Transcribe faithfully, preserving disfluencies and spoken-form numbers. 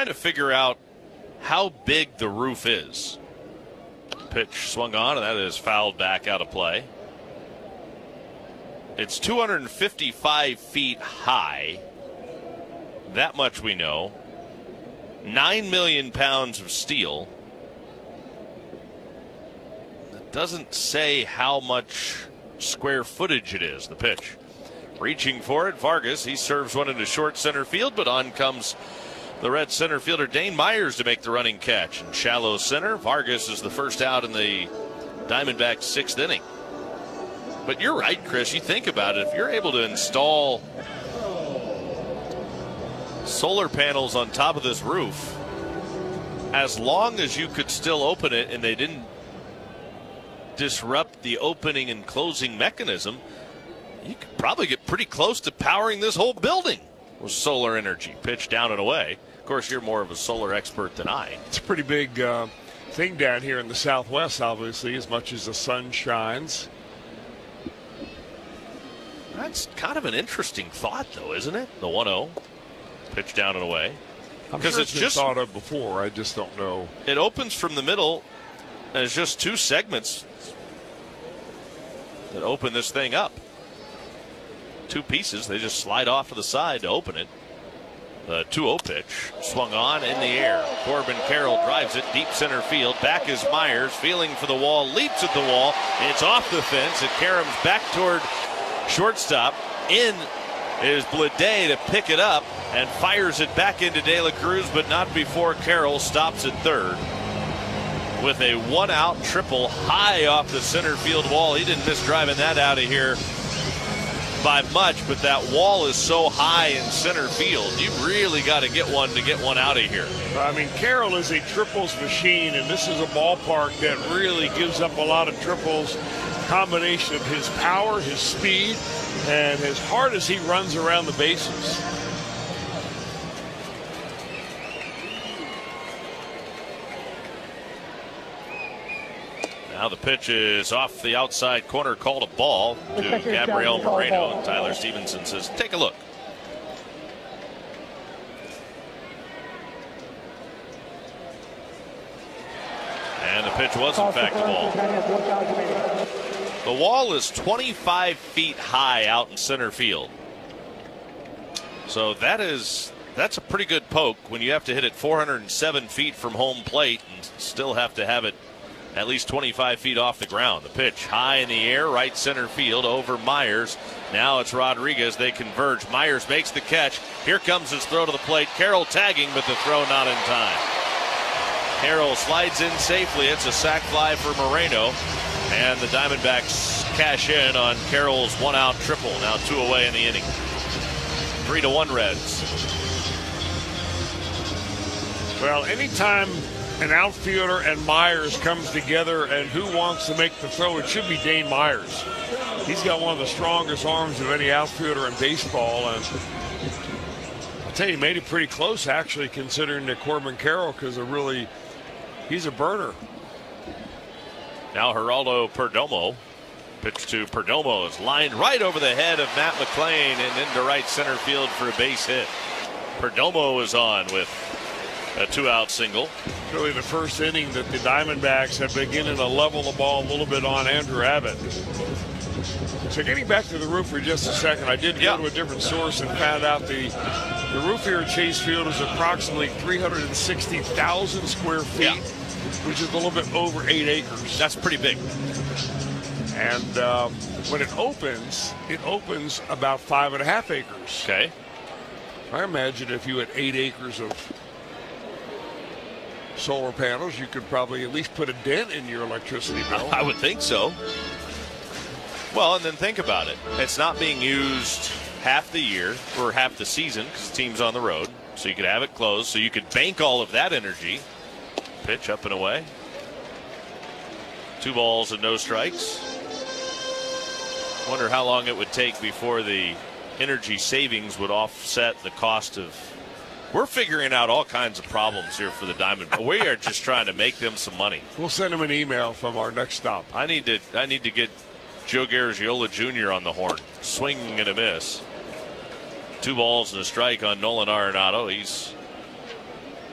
trying to figure out how big the roof is. Pitch swung on, and that is fouled back out of play. It's two hundred fifty-five feet high. That much we know. Nine million pounds of steel. It doesn't say how much square footage it is, the pitch. Reaching for it, Vargas. He serves one into short center field, but on comes the Red center fielder Dane Myers to make the running catch. In shallow center, Vargas is the first out in the Diamondbacks' sixth inning. But you're right, Chris. You think about it. If you're able to install solar panels on top of this roof, as long as you could still open it and they didn't disrupt the opening and closing mechanism, you could probably get pretty close to powering this whole building with solar energy. Pitch down and away. Of course, you're more of a solar expert than I. It's a pretty big uh, thing down here in the Southwest, obviously, as much as the sun shines. That's kind of an interesting thought, though, isn't it? The one oh. Pitch down and away. I'm sure it's, it's just thought of before. I just don't know. It opens from the middle, and it's just two segments that open this thing up. Two pieces. They just slide off to the side to open it. The two oh pitch swung on in the air. Corbin Carroll drives it deep center field. Back is Myers, feeling for the wall, leaps at the wall. It's off the fence. It caroms back toward shortstop. In is Blade to pick it up and fires it back into De La Cruz, but not before Carroll stops at third. With a one-out triple high off the center field wall. He didn't miss driving that out of here by much, but that wall is so high in center field. You really got to get one to get one out of here. I mean, Carroll is a triples machine, and this is a ballpark that really gives up a lot of triples. Combination of his power, his speed, and as hard as he runs around the bases. Now the pitch is off the outside corner, called a ball to Gabriel Moreno. And Tyler Stevenson says, take a look. And the pitch was in fact a ball. The wall is twenty-five feet high out in center field. So that is, that's a pretty good poke when you have to hit it four hundred seven feet from home plate and still have to have it at least twenty-five feet off the ground. The pitch high in the air, right center field over Myers. Now it's Rodriguez. They converge. Myers makes the catch. Here comes his throw to the plate. Carroll tagging, but the throw not in time. Carroll slides in safely. It's a sac fly for Moreno. And the Diamondbacks cash in on Carroll's one-out triple. Now two away in the inning. Three to one Reds. Well, anytime an outfielder and Myers comes together, and who wants to make the throw, it should be Dane Myers. He's got one of the strongest arms of any outfielder in baseball, and I'll tell you, he made it pretty close, actually, considering that Corbin Carroll, because a really, he's a burner. Now Geraldo Perdomo. Pitch to Perdomo is lined right over the head of Matt McLain and into right center field for a base hit. Perdomo is on with a two-out single. Really the first inning that the Diamondbacks have beginning to level the ball a little bit on Andrew Abbott. So getting back to the roof for just a second, I did yep. go to a different source and found out the, the roof here at Chase Field is approximately three hundred sixty thousand square feet, yeah. which is a little bit over eight acres. That's pretty big. And um, when it opens, it opens about five and a half acres. Okay. I imagine if you had eight acres of solar panels, you could probably at least put a dent in your electricity bill. I would think so. Well, and then think about it. It's not being used half the year or half the season because the team's on the road. So you could have it closed. So you could bank all of that energy. Pitch up and away. Two balls and no strikes. Wonder how long it would take before the energy savings would offset the cost of. We're figuring out all kinds of problems here for the Diamond, but we are just trying to make them some money. We'll send them an email from our next stop. I need to. I need to get Joe Garagiola Junior on the horn, swinging and a miss. Two balls and a strike on Nolan Arenado. He's